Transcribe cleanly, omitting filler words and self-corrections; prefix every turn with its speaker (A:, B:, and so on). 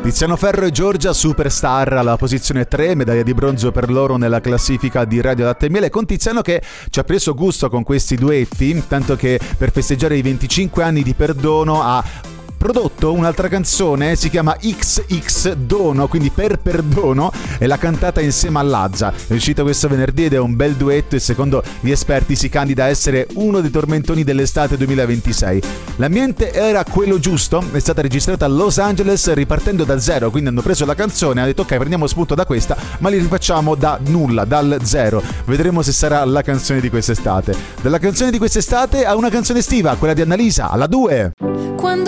A: Tiziano Ferro e Giorgia, Superstar alla posizione 3, medaglia di bronzo per loro nella classifica di Radio Latte e Miele, con Tiziano che ci ha preso gusto con questi duetti, tanto che per festeggiare i 25 anni di Perdono ha prodotto un'altra canzone, si chiama XX Dono, quindi per perdono, e l'ha cantata insieme a Lazza. È uscito questo venerdì ed è un bel duetto e secondo gli esperti si candida a essere uno dei tormentoni dell'estate 2026. L'ambiente era quello giusto, è stata registrata a Los Angeles ripartendo da zero, quindi hanno preso la canzone e hanno detto ok, prendiamo spunto da questa, ma li rifacciamo da nulla, dal zero. Vedremo se sarà la canzone di quest'estate. Dalla canzone di quest'estate a una canzone estiva, quella di Annalisa, alla 2.
B: Quando